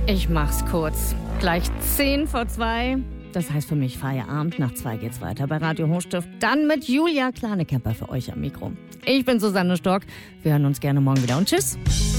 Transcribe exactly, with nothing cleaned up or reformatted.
Ich mach's kurz. Gleich zehn vor zwei. Das heißt für mich Feierabend. Nach zwei geht's weiter bei Radio Hochstift. Dann mit Julia Klanekemper für euch am Mikro. Ich bin Susanne Stock. Wir hören uns gerne morgen wieder und tschüss.